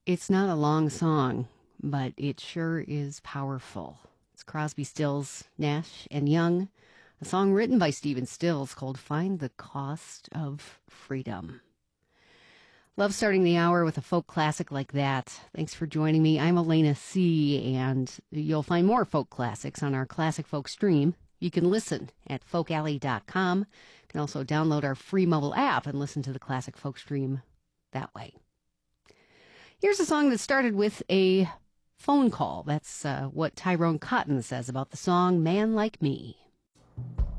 It's not a long song, but it sure is powerful. It's Crosby, Stills, Nash, and Young, a song written by Stephen Stills called Find the Cost of Freedom. Love starting the hour with a folk classic like that. Thanks for joining me. I'm Elena C., and you'll find more folk classics on our Classic Folk stream. You can listen at folkalley.com. You can also download our free mobile app and listen to the Classic Folk stream that way. Here's a song that started with a phone call. That's what Tyrone Cotton says about the song Man Like Me.